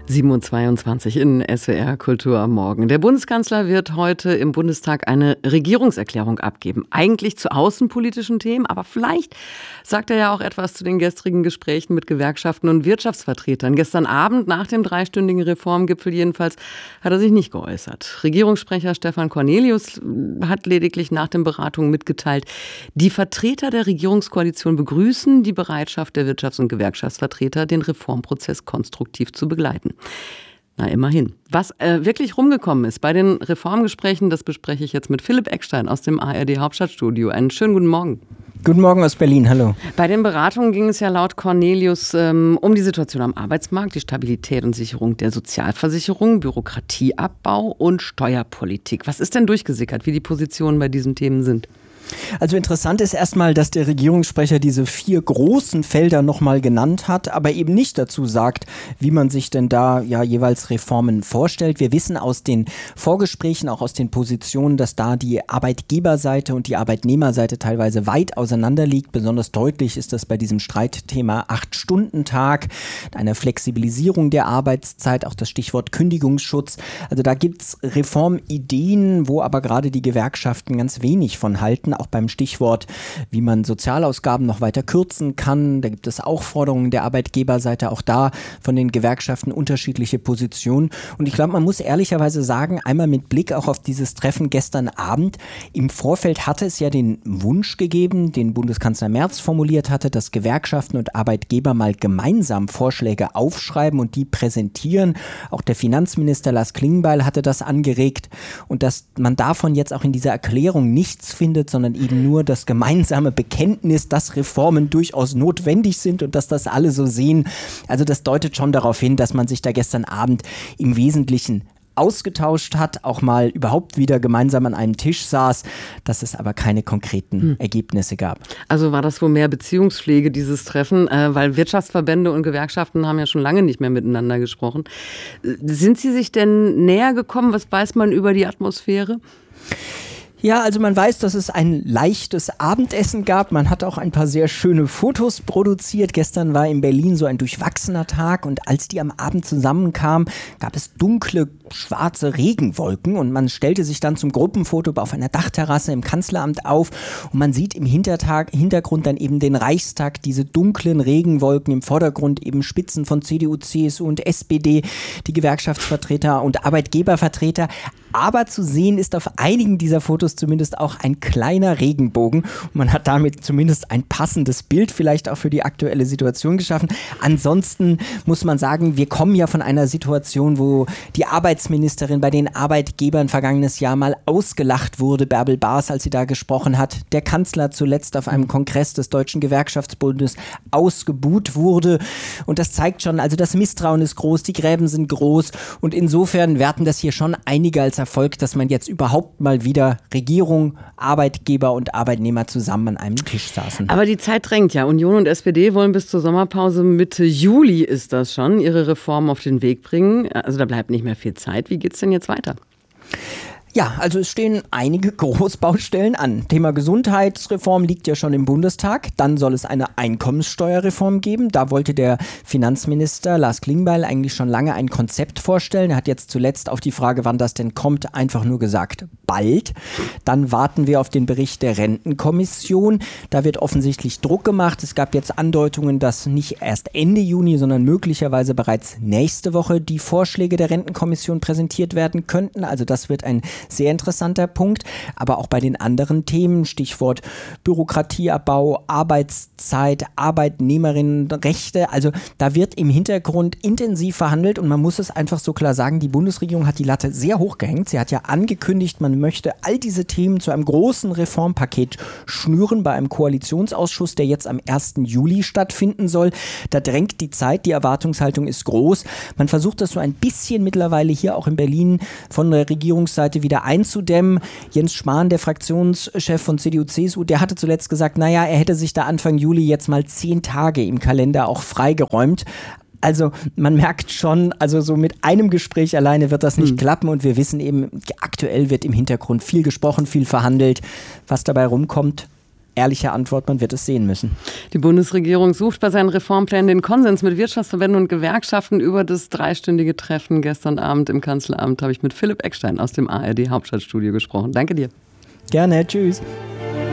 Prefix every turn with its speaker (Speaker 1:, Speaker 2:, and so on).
Speaker 1: 7:22 in SWR Kultur am Morgen. Der Bundeskanzler wird heute im Bundestag eine Regierungserklärung abgeben. Eigentlich zu außenpolitischen Themen, aber vielleicht sagt er ja auch etwas zu den gestrigen Gesprächen mit Gewerkschaften und Wirtschaftsvertretern. Gestern Abend nach dem 3-stündigen Reformgipfel jedenfalls hat er sich nicht geäußert. Regierungssprecher Stefan Cornelius hat lediglich nach den Beratungen mitgeteilt, die Vertreter der Regierungskoalition begrüßen die Bereitschaft der Wirtschafts- und Gewerkschaftsvertreter, den Reformprozess konstruktiv zu begleiten. Na, immerhin. Was wirklich rumgekommen ist bei den Reformgesprächen, das bespreche ich jetzt mit Philipp Eckstein aus dem ARD Hauptstadtstudio. Einen schönen guten Morgen.
Speaker 2: Guten Morgen aus Berlin, hallo.
Speaker 1: Bei den Beratungen ging es ja laut Cornelius um die Situation am Arbeitsmarkt, die Stabilität und Sicherung der Sozialversicherung, Bürokratieabbau und Steuerpolitik. Was ist denn durchgesickert, wie die Positionen bei diesen Themen sind?
Speaker 2: Also interessant ist erstmal, dass der Regierungssprecher diese 4 großen Felder nochmal genannt hat, aber eben nicht dazu sagt, wie man sich denn da ja jeweils Reformen vorstellt. Wir wissen aus den Vorgesprächen, auch aus den Positionen, dass da die Arbeitgeberseite und die Arbeitnehmerseite teilweise weit auseinander liegt. Besonders deutlich ist das bei diesem Streitthema 8-Stunden-Tag, einer Flexibilisierung der Arbeitszeit, auch das Stichwort Kündigungsschutz. Also da gibt's Reformideen, wo aber gerade die Gewerkschaften ganz wenig von halten. Auch beim Stichwort, wie man Sozialausgaben noch weiter kürzen kann. Da gibt es auch Forderungen der Arbeitgeberseite, auch da von den Gewerkschaften unterschiedliche Positionen. Und ich glaube, man muss ehrlicherweise sagen, einmal mit Blick auch auf dieses Treffen gestern Abend, im Vorfeld hatte es ja den Wunsch gegeben, den Bundeskanzler Merz formuliert hatte, dass Gewerkschaften und Arbeitgeber mal gemeinsam Vorschläge aufschreiben und die präsentieren. Auch der Finanzminister Lars Klingbeil hatte das angeregt. Und dass man davon jetzt auch in dieser Erklärung nichts findet, sondern eben nur das gemeinsame Bekenntnis, dass Reformen durchaus notwendig sind und dass das alle so sehen. Also das deutet schon darauf hin, dass man sich da gestern Abend im Wesentlichen ausgetauscht hat, auch mal überhaupt wieder gemeinsam an einem Tisch saß, dass es aber keine konkreten Ergebnisse gab.
Speaker 1: Also war das wohl mehr Beziehungspflege, dieses Treffen, weil Wirtschaftsverbände und Gewerkschaften haben ja schon lange nicht mehr miteinander gesprochen. Sind Sie sich denn näher gekommen? Was weiß man über die Atmosphäre?
Speaker 2: Ja, also man weiß, dass es ein leichtes Abendessen gab. Man hat auch ein paar sehr schöne Fotos produziert. Gestern war in Berlin so ein durchwachsener Tag und als die am Abend zusammenkamen, gab es dunkle, schwarze Regenwolken und man stellte sich dann zum Gruppenfoto auf einer Dachterrasse im Kanzleramt auf und man sieht im Hintergrund dann eben den Reichstag, diese dunklen Regenwolken, im Vordergrund eben Spitzen von CDU, CSU und SPD, die Gewerkschaftsvertreter und Arbeitgebervertreter. Aber zu sehen ist auf einigen dieser Fotos zumindest auch ein kleiner Regenbogen. Und man hat damit zumindest ein passendes Bild vielleicht auch für die aktuelle Situation geschaffen. Ansonsten muss man sagen, wir kommen ja von einer Situation, wo die Arbeitsministerin bei den Arbeitgebern vergangenes Jahr mal ausgelacht wurde, Bärbel Baas, als sie da gesprochen hat. Der Kanzler zuletzt auf einem Kongress des Deutschen Gewerkschaftsbundes ausgebuht wurde. Und das zeigt schon, also das Misstrauen ist groß, die Gräben sind groß. Und insofern werten das hier schon einige als Erfolg, dass man jetzt überhaupt mal wieder Regierung, Arbeitgeber und Arbeitnehmer zusammen an einem Tisch saßen.
Speaker 1: Aber die Zeit drängt ja. Union und SPD wollen bis zur Sommerpause Mitte Juli ist das schon, ihre Reformen auf den Weg bringen. Also da bleibt nicht mehr viel Zeit. Wie geht's denn jetzt weiter?
Speaker 2: Ja, also es stehen einige Großbaustellen an. Thema Gesundheitsreform liegt ja schon im Bundestag. Dann soll es eine Einkommenssteuerreform geben. Da wollte der Finanzminister Lars Klingbeil eigentlich schon lange ein Konzept vorstellen. Er hat jetzt zuletzt auf die Frage, wann das denn kommt, einfach nur gesagt, bald. Dann warten wir auf den Bericht der Rentenkommission. Da wird offensichtlich Druck gemacht. Es gab jetzt Andeutungen, dass nicht erst Ende Juni, sondern möglicherweise bereits nächste Woche die Vorschläge der Rentenkommission präsentiert werden könnten. Also das wird ein sehr interessanter Punkt, aber auch bei den anderen Themen, Stichwort Bürokratieabbau, Arbeitszeit, Arbeitnehmerinnenrechte, also da wird im Hintergrund intensiv verhandelt und man muss es einfach so klar sagen, die Bundesregierung hat die Latte sehr hoch gehängt. Sie hat ja angekündigt, man möchte all diese Themen zu einem großen Reformpaket schnüren bei einem Koalitionsausschuss, der jetzt am 1. Juli stattfinden soll. Da drängt die Zeit, die Erwartungshaltung ist groß. Man versucht das so ein bisschen mittlerweile hier auch in Berlin von der Regierungsseite wieder einzudämmen. Jens Spahn, der Fraktionschef von CDU, CSU, der hatte zuletzt gesagt, naja, er hätte sich da Anfang Juli jetzt mal 10 Tage im Kalender auch freigeräumt. Also man merkt schon, also so mit einem Gespräch alleine wird das nicht klappen und wir wissen eben, aktuell wird im Hintergrund viel gesprochen, viel verhandelt. Was dabei rumkommt, ehrliche Antwort, man wird es sehen müssen.
Speaker 1: Die Bundesregierung sucht bei seinen Reformplänen den Konsens mit Wirtschaftsverbänden und Gewerkschaften. Über das 3-stündige Treffen gestern Abend im Kanzleramt habe ich mit Philipp Eckstein aus dem ARD Hauptstadtstudio gesprochen. Danke dir.
Speaker 2: Gerne, tschüss.